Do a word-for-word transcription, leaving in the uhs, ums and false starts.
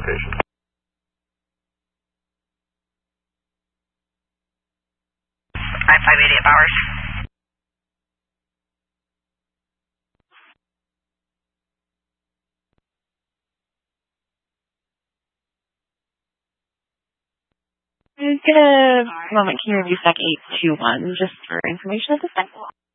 station. I five eighty-eight Bowers. Good moment, can you review Spec eight two one just for information at this time?